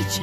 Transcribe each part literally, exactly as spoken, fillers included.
Alice.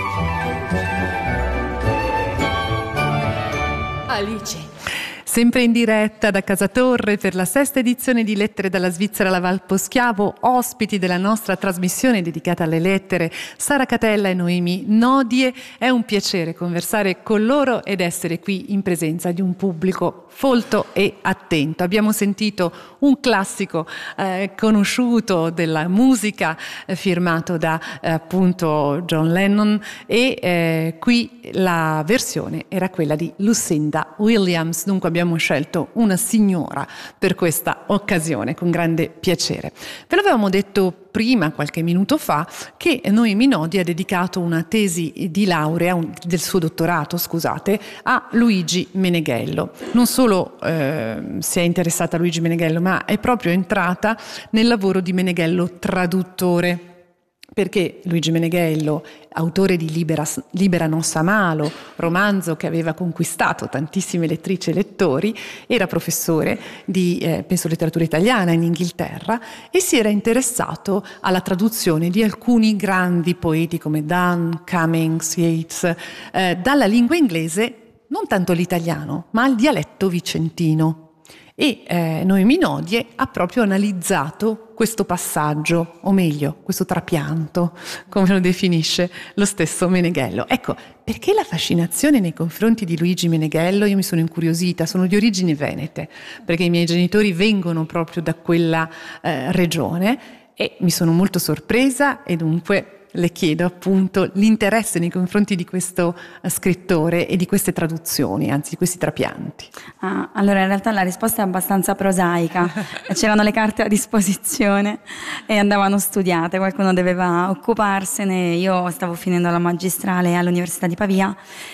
Alice. Sempre in diretta da Casa Torre per la sesta edizione di Lettere dalla Svizzera alla Val Poschiavo, ospiti della nostra trasmissione dedicata alle lettere, Sara Catella e Noemi Nodie. È un piacere conversare con loro ed essere qui in presenza di un pubblico folto e attento. Abbiamo sentito un classico eh, conosciuto della musica eh, firmato da eh, appunto John Lennon e eh, qui la versione era quella di Lucinda Williams. Dunque abbiamo scelto una signora per questa occasione con grande piacere. Ve l'avevamo detto prima, qualche minuto fa, che Noemi Nodie ha dedicato una tesi di laurea, un, del suo dottorato, scusate, a Luigi Meneghello. Non solo eh, si è interessata a Luigi Meneghello, ma è proprio entrata nel lavoro di Meneghello traduttore, perché Luigi Meneghello, autore di Libera, Libera Nossa Malo, romanzo che aveva conquistato tantissime lettrici e lettori, era professore di, eh, penso, letteratura italiana in Inghilterra e si era interessato alla traduzione di alcuni grandi poeti come Donne, Cummings, Yeats, eh, dalla lingua inglese, non tanto l'italiano, ma al dialetto vicentino. E eh, Noemi Nodie ha proprio analizzato questo passaggio, o meglio, questo trapianto, come lo definisce lo stesso Meneghello. Ecco, perché la fascinazione nei confronti di Luigi Meneghello? Io mi sono incuriosita, sono di origini venete, perché i miei genitori vengono proprio da quella eh, regione e mi sono molto sorpresa e dunque le chiedo appunto l'interesse nei confronti di questo uh, scrittore e di queste traduzioni, anzi di questi trapianti. Ah, allora in realtà la risposta è abbastanza prosaica, c'erano le carte a disposizione e andavano studiate, qualcuno doveva occuparsene, io stavo finendo la magistrale all'Università di Pavia.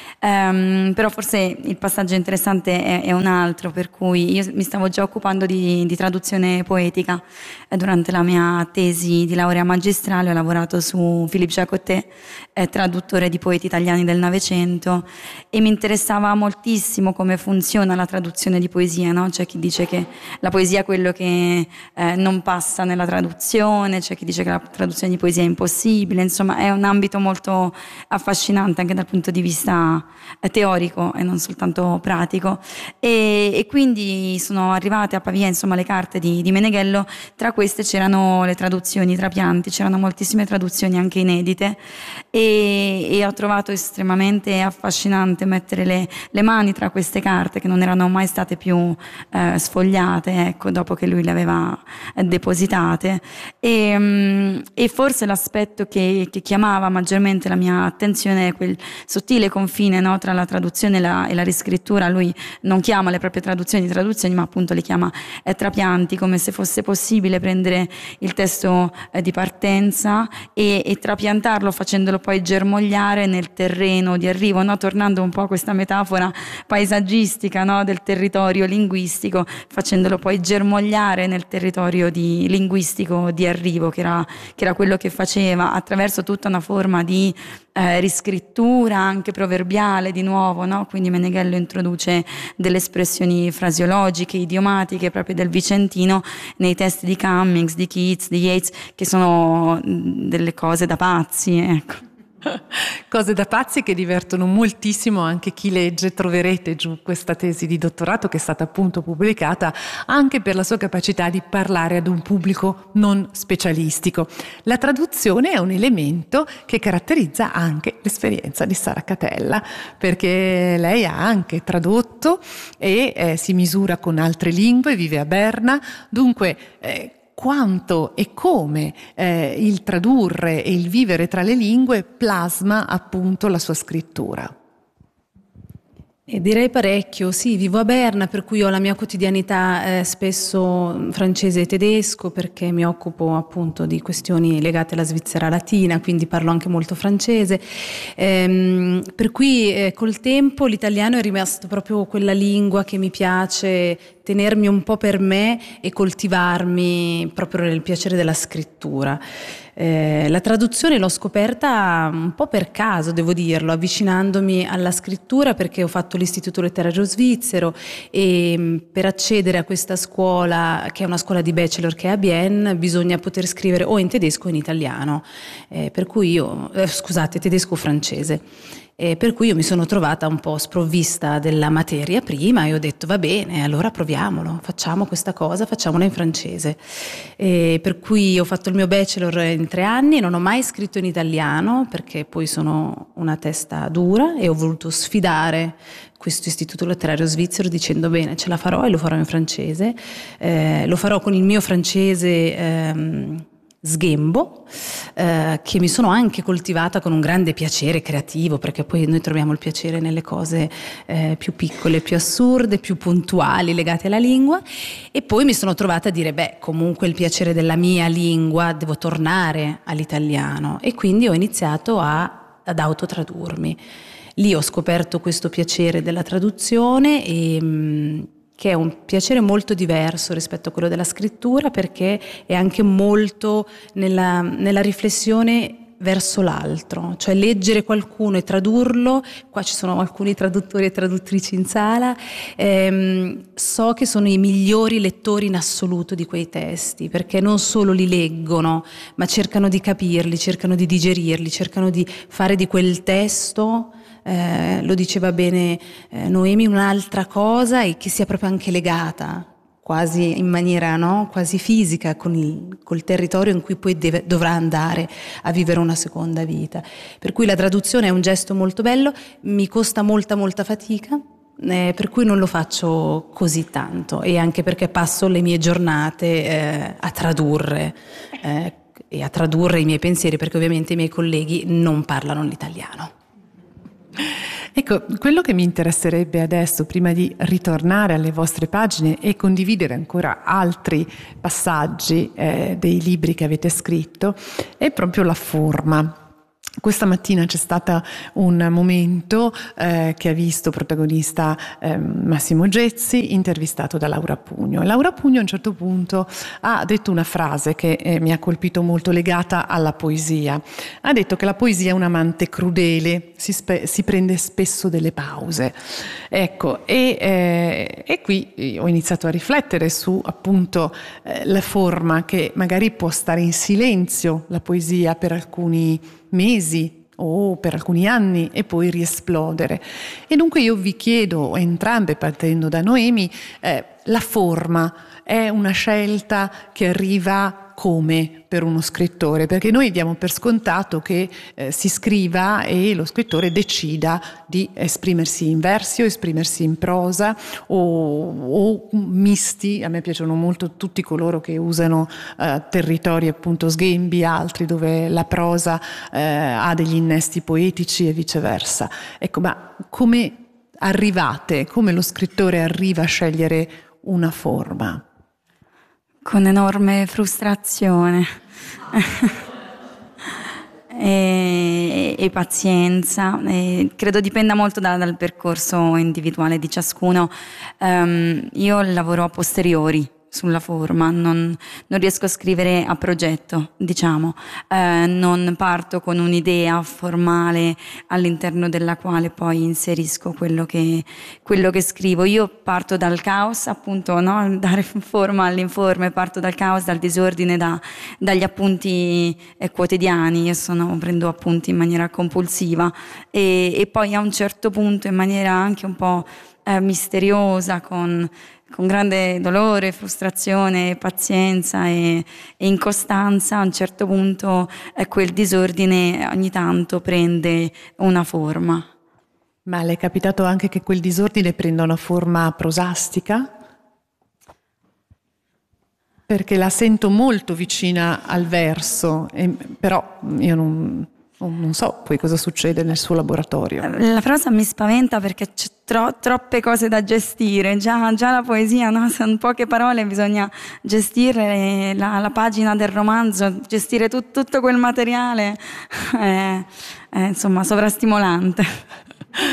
Um, però forse il passaggio interessante è, è un altro, per cui io mi stavo già occupando di, di traduzione poetica eh, durante la mia tesi di laurea magistrale. Ho lavorato su Philippe Jacotet, eh, traduttore di poeti italiani del Novecento, e mi interessava moltissimo come funziona la traduzione di poesia, no? C'è chi dice che la poesia è quello che eh, non passa nella traduzione, c'è chi dice che la traduzione di poesia è impossibile, insomma è un ambito molto affascinante anche dal punto di vista teorico e non soltanto pratico, e, e quindi sono arrivate a Pavia insomma le carte di, di Meneghello. Tra queste c'erano le traduzioni trapianti, c'erano moltissime traduzioni anche inedite e, e ho trovato estremamente affascinante mettere le, le mani tra queste carte che non erano mai state più eh, sfogliate, ecco, dopo che lui le aveva eh, depositate e, um, e forse l'aspetto che, che chiamava maggiormente la mia attenzione è quel sottile confine, no, tra la traduzione e la, e la riscrittura. Lui non chiama le proprie traduzioni traduzioni, ma appunto le chiama eh, trapianti, come se fosse possibile prendere il testo eh, di partenza e, e trapiantarlo facendolo poi germogliare nel terreno di arrivo, no? Tornando un po' a questa metafora paesaggistica, no, del territorio linguistico, facendolo poi germogliare nel territorio di, linguistico di arrivo, che era, che era quello che faceva attraverso tutta una forma di eh, riscrittura anche proverbiale di nuovo, no? Quindi Meneghello introduce delle espressioni frasiologiche, idiomatiche proprio del vicentino nei testi di Cummings, di Keats, di Yeats, che sono delle cose da pazzi, ecco. Cose da pazzi che divertono moltissimo anche chi legge. Troverete giù questa tesi di dottorato che è stata appunto pubblicata anche per la sua capacità di parlare ad un pubblico non specialistico. La traduzione è un elemento che caratterizza anche l'esperienza di Sara Catella, perché lei ha anche tradotto e eh, si misura con altre lingue, vive a Berna, dunque eh, quanto e come eh, il tradurre e il vivere tra le lingue plasma appunto la sua scrittura. E direi parecchio, sì, vivo a Berna, per cui ho la mia quotidianità eh, spesso francese e tedesco, perché mi occupo appunto di questioni legate alla Svizzera latina, quindi parlo anche molto francese, ehm, per cui eh, col tempo l'italiano è rimasto proprio quella lingua che mi piace tenermi un po' per me e coltivarmi proprio nel piacere della scrittura. Eh, la traduzione l'ho scoperta un po' per caso, devo dirlo, avvicinandomi alla scrittura, perché ho fatto l'Istituto Letterario Svizzero e per accedere a questa scuola, che è una scuola di bachelor che è a Bienne, bisogna poter scrivere o in tedesco o in italiano, eh, per cui io, eh, scusate, tedesco o francese. E per cui io mi sono trovata un po' sprovvista della materia prima e ho detto va bene, allora proviamolo, facciamo questa cosa, facciamola in francese. E per cui ho fatto il mio bachelor in tre anni, non ho mai scritto in italiano perché poi sono una testa dura e ho voluto sfidare questo istituto letterario svizzero dicendo bene, ce la farò e lo farò in francese, eh, lo farò con il mio francese ehm, sghembo, eh, che mi sono anche coltivata con un grande piacere creativo, perché poi noi troviamo il piacere nelle cose eh, più piccole, più assurde, più puntuali, legate alla lingua, e poi mi sono trovata a dire beh, comunque il piacere della mia lingua, devo tornare all'italiano, e quindi ho iniziato a, ad autotradurmi. Lì ho scoperto questo piacere della traduzione e mh, che è un piacere molto diverso rispetto a quello della scrittura, perché è anche molto nella, nella riflessione verso l'altro, cioè leggere qualcuno e tradurlo. Qua ci sono alcuni traduttori e traduttrici in sala, ehm, so che sono i migliori lettori in assoluto di quei testi, perché non solo li leggono, ma cercano di capirli, cercano di digerirli, cercano di fare di quel testo, Eh, lo diceva bene eh, Noemi, un'altra cosa, e che sia proprio anche legata quasi in maniera no, quasi fisica con il col territorio in cui poi deve, dovrà andare a vivere una seconda vita. Per cui la traduzione è un gesto molto bello, mi costa molta molta fatica, eh, per cui non lo faccio così tanto, e anche perché passo le mie giornate eh, a tradurre eh, e a tradurre i miei pensieri, perché ovviamente i miei colleghi non parlano l'italiano. Ecco, quello che mi interesserebbe adesso, prima di ritornare alle vostre pagine e condividere ancora altri passaggi eh, dei libri che avete scritto, è proprio la forma. Questa mattina c'è stato un momento eh, che ha visto protagonista eh, Massimo Gezzi, intervistato da Laura Pugno. Laura Pugno a un certo punto ha detto una frase che eh, mi ha colpito molto, legata alla poesia. Ha detto che la poesia è un amante crudele, si, spe- si prende spesso delle pause. Ecco, e, eh, e qui ho iniziato a riflettere su appunto eh, la forma, che magari può stare in silenzio, la poesia, per alcuni mesi o per alcuni anni e poi riesplodere. E dunque io vi chiedo, entrambe partendo da Noemi, eh, la forma è una scelta che arriva come per uno scrittore? Perché noi diamo per scontato che eh, si scriva e lo scrittore decida di esprimersi in versi o esprimersi in prosa o, o misti. A me piacciono molto tutti coloro che usano eh, territori appunto sghembi, altri dove la prosa eh, ha degli innesti poetici e viceversa. Ecco, ma come arrivate, come lo scrittore arriva a scegliere una forma? Con enorme frustrazione e, e pazienza, e credo dipenda molto da, dal percorso individuale di ciascuno. Um, io lavoro a posteriori sulla forma, non, non riesco a scrivere a progetto, diciamo, eh, non parto con un'idea formale all'interno della quale poi inserisco quello che, quello che scrivo. Io parto dal caos, appunto, no? Dare forma all'informe, parto dal caos, dal disordine, da, dagli appunti eh, quotidiani. Io sono, prendo appunti in maniera compulsiva e, e poi a un certo punto, in maniera anche un po' eh, misteriosa, con con grande dolore, frustrazione, pazienza e, e incostanza, a un certo punto eh, quel disordine ogni tanto prende una forma. Ma le è capitato anche che quel disordine prenda una forma prosastica? Perché la sento molto vicina al verso, e, però io non... non so poi cosa succede nel suo laboratorio. La prosa mi spaventa perché c'è tro- troppe cose da gestire, già, già la poesia, no? Sono poche parole, bisogna gestire la, la pagina del romanzo, gestire tut- tutto quel materiale, è, è insomma sovrastimolante.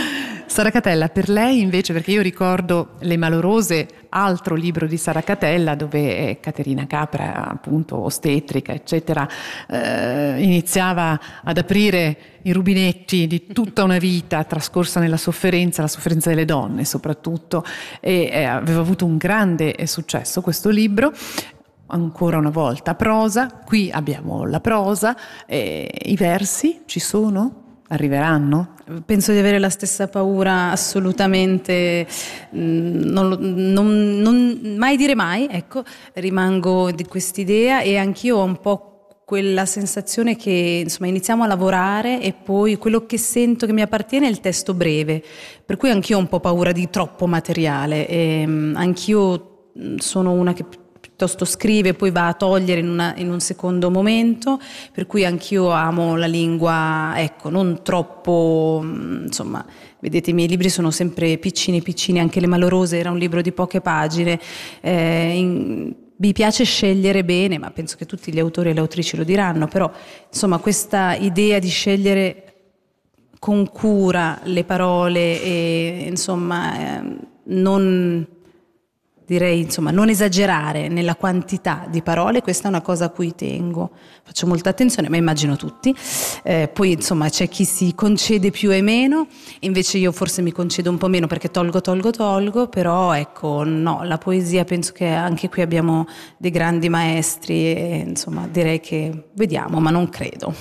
Sara Catella, per lei invece, perché io ricordo Le Malorose, altro libro di Sara Catella dove Caterina Capra, appunto ostetrica eccetera, eh, iniziava ad aprire i rubinetti di tutta una vita trascorsa nella sofferenza, la sofferenza delle donne soprattutto, e eh, aveva avuto un grande successo questo libro. Ancora una volta prosa, qui abbiamo la prosa, eh, i versi ci sono? Arriveranno? Penso di avere la stessa paura, assolutamente, non, non, non mai dire mai, ecco, rimango di quest'idea e anch'io ho un po' quella sensazione che insomma iniziamo a lavorare e poi quello che sento che mi appartiene è il testo breve, per cui anch'io ho un po' paura di troppo materiale, e anch'io sono una che piuttosto scrive e poi va a togliere in, una, in un secondo momento, per cui anch'io amo la lingua, ecco, non troppo, insomma, vedete i miei libri sono sempre piccini piccini, anche Le Malorose era un libro di poche pagine, eh, in, mi piace scegliere bene, ma penso che tutti gli autori e le autrici lo diranno, però insomma questa idea di scegliere con cura le parole e insomma eh, non... direi insomma non esagerare nella quantità di parole, questa è una cosa a cui tengo, faccio molta attenzione, ma immagino tutti, eh, poi insomma c'è chi si concede più e meno, invece io forse mi concedo un po' meno perché tolgo, tolgo, tolgo, però ecco no, la poesia penso che anche qui abbiamo dei grandi maestri e insomma direi che vediamo, ma non credo.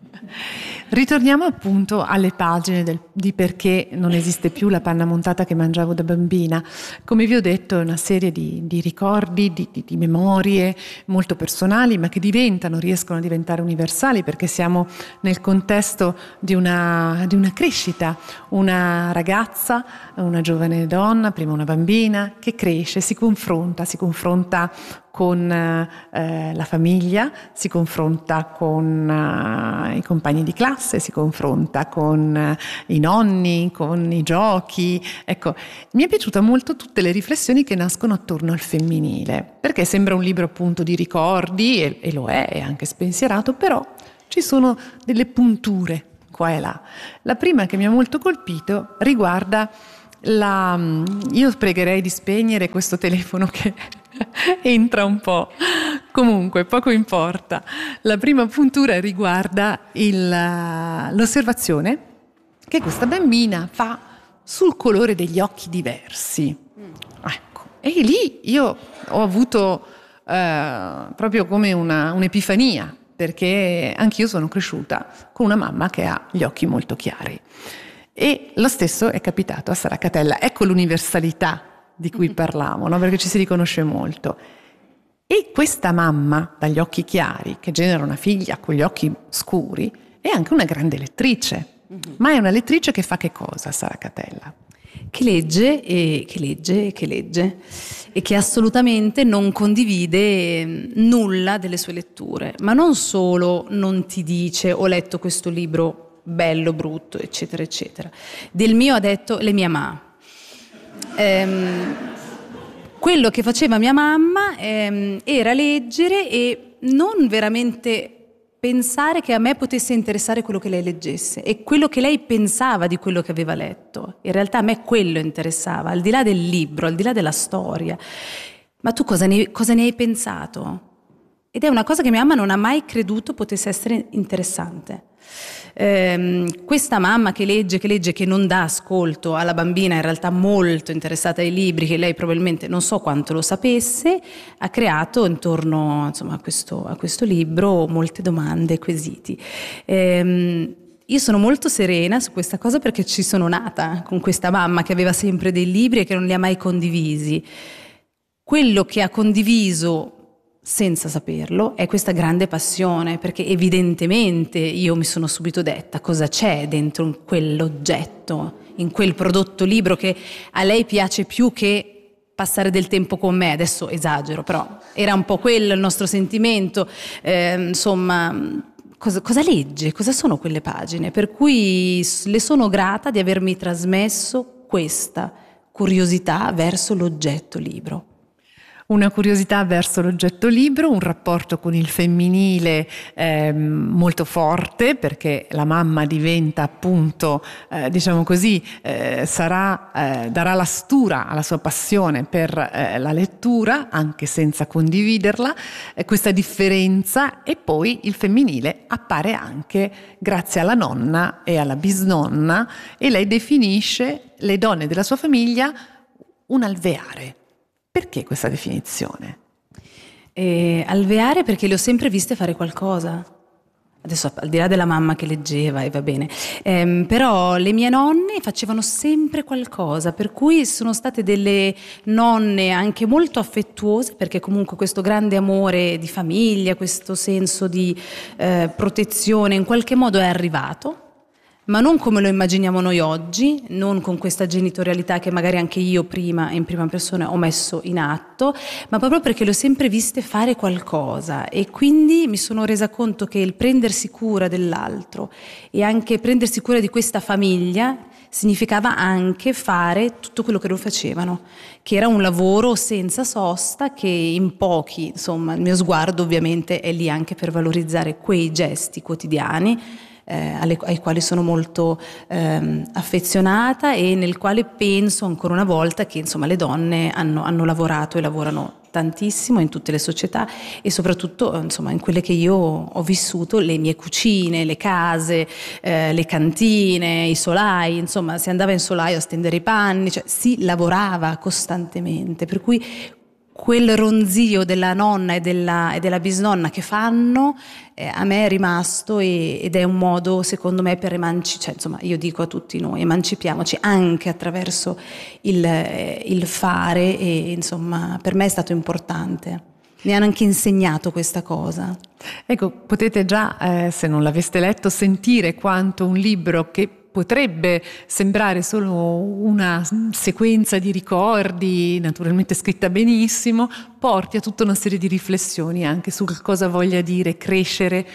Ritorniamo appunto alle pagine del, di Perché non esiste più la panna montata che mangiavo da bambina. Come vi ho detto è una serie di, di ricordi, di, di, di memorie molto personali, ma che diventano, riescono a diventare universali perché siamo nel contesto di una, di una crescita, una ragazza, una giovane donna, prima una bambina, che cresce, si confronta, si confronta con eh, la famiglia, si confronta con uh, i compagni di classe, si confronta con uh, i nonni, con i giochi. Ecco, mi è piaciuta molto tutte le riflessioni che nascono attorno al femminile, perché sembra un libro appunto di ricordi, e, e lo è, è anche spensierato, però ci sono delle punture qua e là. La prima che mi ha molto colpito riguarda la... Io pregherei di spegnere questo telefono che entra un po', comunque poco importa. La prima puntura riguarda il, l'osservazione che questa bambina fa sul colore degli occhi diversi. Ecco, e lì io ho avuto eh, proprio come una, un'epifania, perché anch'io sono cresciuta con una mamma che ha gli occhi molto chiari, e lo stesso è capitato a Sara Catella. Ecco l'universalità di cui parlavo, no? Perché ci si riconosce molto. E questa mamma dagli occhi chiari, che genera una figlia con gli occhi scuri, è anche una grande lettrice. Mm-hmm. Ma è una lettrice che fa che cosa, Sara Catella? Che legge e che legge e che legge e che assolutamente non condivide nulla delle sue letture, ma non solo non ti dice ho letto questo libro bello, brutto, eccetera, eccetera. Del mio ha detto le mie ma. Ehm, quello che faceva mia mamma ehm, era leggere e non veramente pensare che a me potesse interessare quello che lei leggesse e quello che lei pensava di quello che aveva letto. In realtà a me quello interessava, al di là del libro, al di là della storia. Ma tu cosa ne, cosa ne hai pensato? Ed è una cosa che mia mamma non ha mai creduto potesse essere interessante. Eh, questa mamma che legge, che legge, che non dà ascolto alla bambina in realtà molto interessata ai libri, che lei probabilmente non so quanto lo sapesse, ha creato intorno insomma, a, questo, a questo libro molte domande e quesiti. Eh, io sono molto serena su questa cosa perché ci sono nata con questa mamma che aveva sempre dei libri e che non li ha mai condivisi. Quello che ha condiviso senza saperlo è questa grande passione, perché evidentemente io mi sono subito detta cosa c'è dentro in quell'oggetto, in quel prodotto libro che a lei piace più che passare del tempo con me. Adesso esagero, però era un po' quello il nostro sentimento, eh, insomma cosa, cosa legge, cosa sono quelle pagine, per cui le sono grata di avermi trasmesso questa curiosità verso l'oggetto libro. Una curiosità verso l'oggetto libro, un rapporto con il femminile eh, molto forte, perché la mamma diventa appunto, eh, diciamo così, eh, sarà, eh, darà la stura alla sua passione per eh, la lettura, anche senza condividerla, eh, questa differenza, e poi il femminile appare anche grazie alla nonna e alla bisnonna, e lei definisce le donne della sua famiglia un alveare. Perché questa definizione? E alveare perché le ho sempre viste fare qualcosa. Adesso, al di là della mamma che leggeva, e va bene, ehm, però le mie nonne facevano sempre qualcosa, per cui sono state delle nonne anche molto affettuose, perché comunque questo grande amore di famiglia, questo senso di eh, protezione in qualche modo è arrivato, ma non come lo immaginiamo noi oggi, non con questa genitorialità che magari anche io prima, in prima persona, ho messo in atto, ma proprio perché le ho sempre viste fare qualcosa, e quindi mi sono resa conto che il prendersi cura dell'altro e anche prendersi cura di questa famiglia significava anche fare tutto quello che loro facevano, che era un lavoro senza sosta, che in pochi, insomma, il mio sguardo ovviamente è lì anche per valorizzare quei gesti quotidiani, Eh, alle, ai quali sono molto ehm, affezionata, e nel quale penso ancora una volta che insomma le donne hanno, hanno lavorato e lavorano tantissimo in tutte le società, e soprattutto insomma in quelle che io ho vissuto, le mie cucine, le case, eh, le cantine, i solai, insomma si andava in solaio a stendere i panni, cioè si lavorava costantemente, per cui quel ronzio della nonna e della, e della bisnonna che fanno eh, a me è rimasto, e, ed è un modo secondo me per emancipare, cioè, insomma io dico a tutti noi, emancipiamoci anche attraverso il, eh, il fare, e insomma per me è stato importante. Mi hanno anche insegnato questa cosa. Ecco, potete già, eh, se non l'aveste letto, sentire quanto un libro che potrebbe sembrare solo una sequenza di ricordi, naturalmente scritta benissimo, porti a tutta una serie di riflessioni anche su cosa voglia dire crescere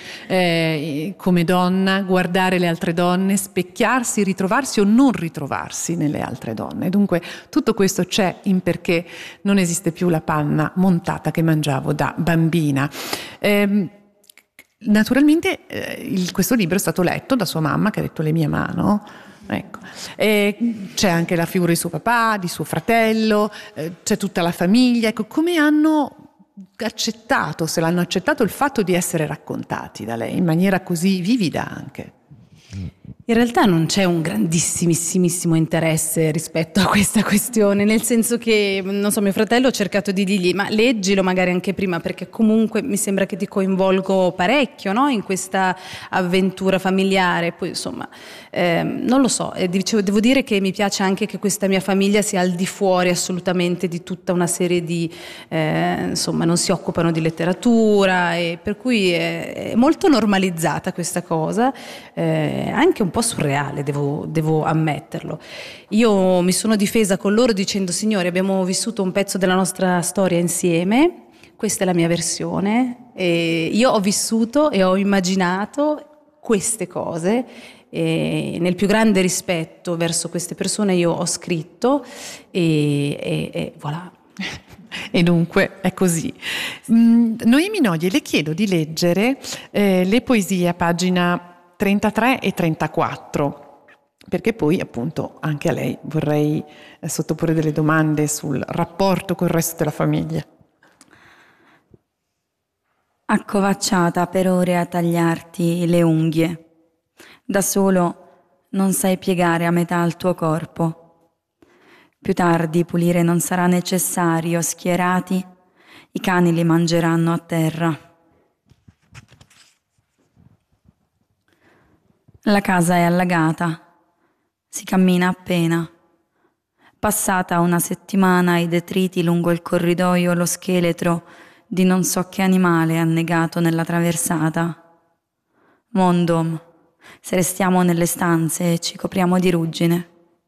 eh, come donna, guardare le altre donne, specchiarsi, ritrovarsi o non ritrovarsi nelle altre donne. Dunque tutto questo c'è in Perché non esiste più la panna montata che mangiavo da bambina. Eh, Naturalmente eh, il, questo libro è stato letto da sua mamma, che ha detto le mie mano. Ecco. E c'è anche la figura di suo papà, di suo fratello, eh, c'è tutta la famiglia. Ecco, come hanno accettato, se l'hanno accettato, il fatto di essere raccontati da lei in maniera così vivida anche? In realtà non c'è un grandissimissimo interesse rispetto a questa questione, nel senso che, non so, mio fratello ho cercato di dirgli ma leggilo magari anche prima, perché comunque mi sembra che ti coinvolgo parecchio, no? In questa avventura familiare. Poi insomma eh, non lo so, e dicevo, devo dire che mi piace anche che questa mia famiglia sia al di fuori assolutamente di tutta una serie di eh, insomma non si occupano di letteratura, e per cui è, è molto normalizzata questa cosa, eh, anche un po' surreale, devo, devo ammetterlo. Io mi sono difesa con loro dicendo: signori, abbiamo vissuto un pezzo della nostra storia insieme, questa è la mia versione, e io ho vissuto e ho immaginato queste cose, e nel più grande rispetto verso queste persone io ho scritto, e, e, e voilà. E dunque è così. Mm, Noemi Nodie, le chiedo di leggere eh, le poesie a pagina trentatré e trentaquattro, perché poi appunto anche a lei vorrei eh, sottoporre delle domande sul rapporto col resto della famiglia. Accovacciata per ore a tagliarti le unghie, da solo non sai piegare a metà il tuo corpo. Più tardi pulire non sarà necessario, schierati i cani li mangeranno a terra. La casa è allagata, si cammina appena. Passata una settimana ai detriti lungo il corridoio, lo scheletro di non so che animale annegato nella traversata. Mondom, se restiamo nelle stanze e ci copriamo di ruggine.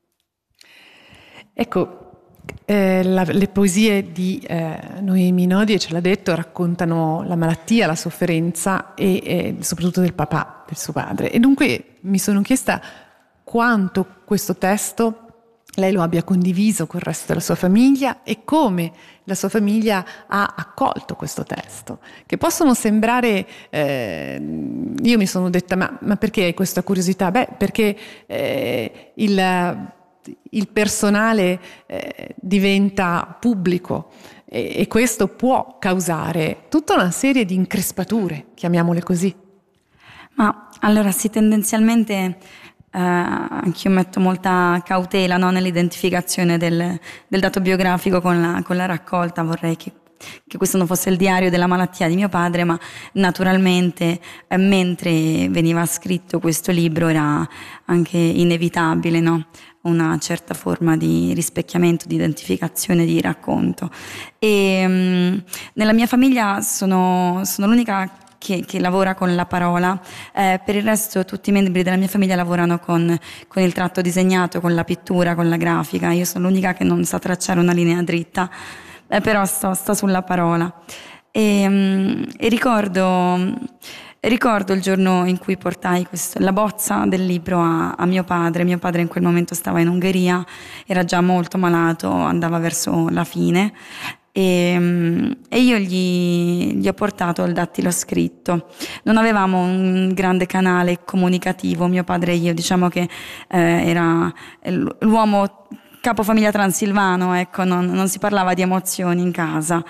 Ecco, eh, la, le poesie di eh, Noemi Nodie, ce l'ha detto, raccontano la malattia, la sofferenza e eh, soprattutto del papà, del suo padre. E dunque mi sono chiesta quanto questo testo lei lo abbia condiviso col resto della sua famiglia e come la sua famiglia ha accolto questo testo, che possono sembrare, eh, io mi sono detta ma, ma perché hai questa curiosità? Beh, perché eh, il, il personale eh, diventa pubblico e, e questo può causare tutta una serie di increspature, chiamiamole così. Ma allora sì, tendenzialmente Uh, anch'io metto molta cautela, no, nell'identificazione del, del dato biografico con la, con la raccolta. Vorrei che, che questo non fosse il diario della malattia di mio padre, ma naturalmente eh, mentre veniva scritto questo libro era anche inevitabile, no? Una certa forma di rispecchiamento, di identificazione, di racconto. E um, nella mia famiglia sono, sono l'unica Che, che lavora con la parola, eh, per il resto tutti i membri della mia famiglia lavorano con, con il tratto disegnato, con la pittura, con la grafica. Io sono l'unica che non sa tracciare una linea dritta, eh, però sto, sto sulla parola. E, um, e ricordo, ricordo il giorno in cui portai questo, la bozza del libro a, a mio padre. Mio padre in quel momento stava in Ungheria, era già molto malato, andava verso la fine. E, e io gli, gli ho portato il dattilo scritto. Non avevamo un grande canale comunicativo, mio padre e io, diciamo che eh, era l'uomo capofamiglia transilvano, ecco, non, non si parlava di emozioni in casa.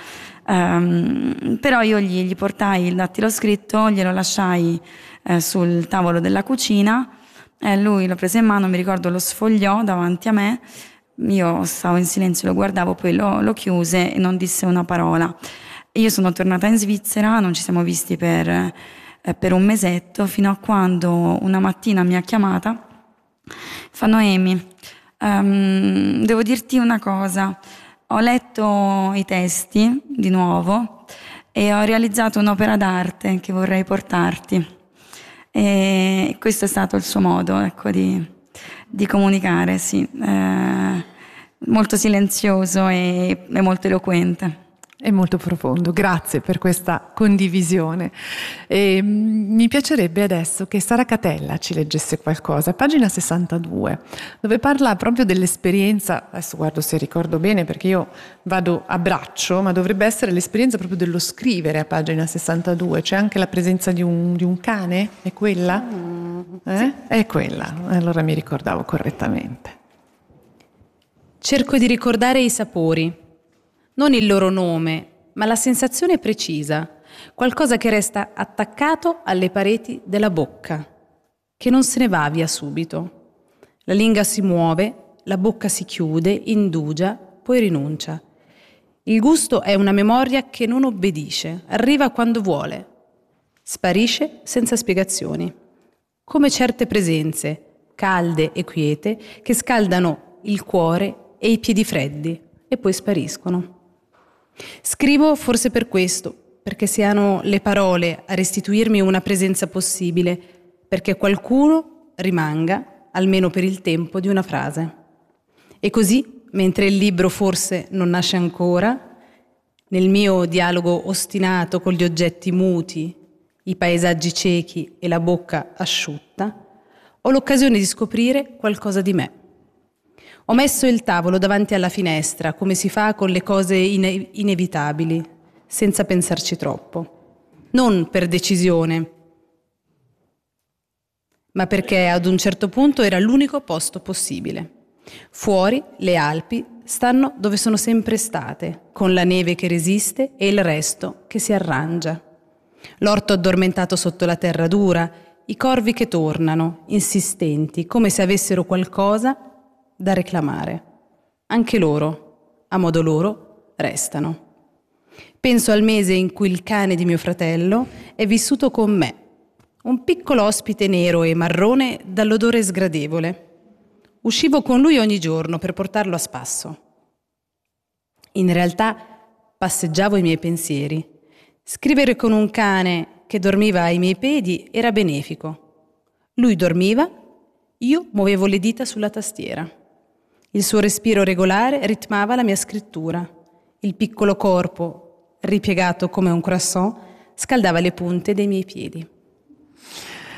Um, però io gli, gli portai il dattilo scritto, glielo lasciai eh, sul tavolo della cucina, e lui lo prese in mano, mi ricordo lo sfogliò davanti a me. Io stavo in silenzio, lo guardavo, poi lo, lo chiuse e non disse una parola. Io sono tornata in Svizzera, non ci siamo visti per, eh, per un mesetto, fino a quando una mattina mi ha chiamata, fa: Noemi, um, devo dirti una cosa, ho letto i testi di nuovo e ho realizzato un'opera d'arte che vorrei portarti. E questo è stato il suo modo, ecco, di, di comunicare, sì. Eh, molto silenzioso e, e molto eloquente. È molto profondo, grazie per questa condivisione. E, mh, mi piacerebbe adesso che Sara Catella ci leggesse qualcosa, pagina sessantadue, dove parla proprio dell'esperienza, adesso guardo se ricordo bene perché io vado a braccio, ma dovrebbe essere l'esperienza proprio dello scrivere a pagina sessantadue, c'è anche la presenza di un, di un cane, è quella? Mm, eh? Sì. È quella, allora mi ricordavo correttamente. Cerco di ricordare i sapori. Non il loro nome, ma la sensazione precisa, qualcosa che resta attaccato alle pareti della bocca, che non se ne va via subito. La lingua si muove, la bocca si chiude, indugia, poi rinuncia. Il gusto è una memoria che non obbedisce, arriva quando vuole, sparisce senza spiegazioni, come certe presenze, calde e quiete, che scaldano il cuore e i piedi freddi e poi spariscono. Scrivo forse per questo, perché siano le parole a restituirmi una presenza possibile, perché qualcuno rimanga, almeno per il tempo, di una frase. E così, mentre il libro forse non nasce ancora, nel mio dialogo ostinato con gli oggetti muti, i paesaggi ciechi e la bocca asciutta, ho l'occasione di scoprire qualcosa di me. Ho messo il tavolo davanti alla finestra, come si fa con le cose ine- inevitabili, senza pensarci troppo. Non per decisione, ma perché ad un certo punto era l'unico posto possibile. Fuori, le Alpi stanno dove sono sempre state, con la neve che resiste e il resto che si arrangia. L'orto addormentato sotto la terra dura, i corvi che tornano, insistenti, come se avessero qualcosa da reclamare. Anche loro, a modo loro, restano. Penso al mese in cui il cane di mio fratello è vissuto con me, un piccolo ospite nero e marrone dall'odore sgradevole. Uscivo con lui ogni giorno per portarlo a spasso. In realtà passeggiavo i miei pensieri. Scrivere con un cane che dormiva ai miei piedi era benefico. Lui dormiva, io muovevo le dita sulla tastiera. Il suo respiro regolare ritmava la mia scrittura. Il piccolo corpo, ripiegato come un croissant, scaldava le punte dei miei piedi.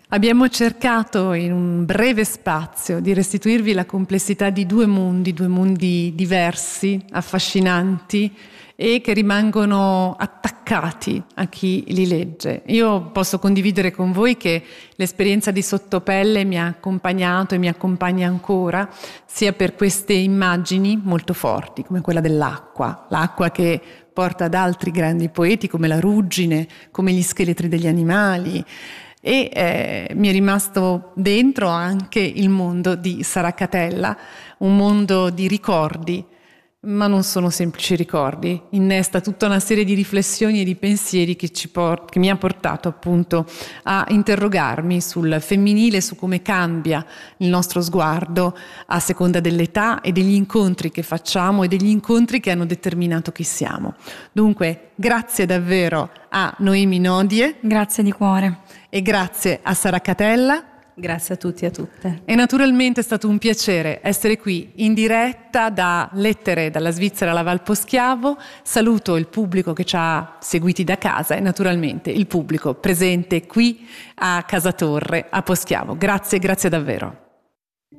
Abbiamo cercato in un breve spazio di restituirvi la complessità di due mondi, due mondi diversi, affascinanti e che rimangono attaccati a chi li legge. Io posso condividere con voi che l'esperienza di Sottopelle mi ha accompagnato e mi accompagna ancora, sia per queste immagini molto forti come quella dell'acqua, l'acqua che porta ad altri grandi poeti come la ruggine, come gli scheletri degli animali. E eh, mi è rimasto dentro anche il mondo di Sara Catella, un mondo di ricordi, ma non sono semplici ricordi, innesta tutta una serie di riflessioni e di pensieri che, ci por- che mi ha portato appunto a interrogarmi sul femminile, su come cambia il nostro sguardo a seconda dell'età e degli incontri che facciamo e degli incontri che hanno determinato chi siamo. Dunque, grazie davvero a Noemi Nodie. Grazie di cuore. E grazie a Sara Catella. Grazie a tutti e a tutte. E naturalmente è stato un piacere essere qui in diretta da Lettere dalla Svizzera alla Val Poschiavo. Saluto il pubblico che ci ha seguiti da casa e naturalmente il pubblico presente qui a Casa Torre a Poschiavo. Grazie, grazie davvero.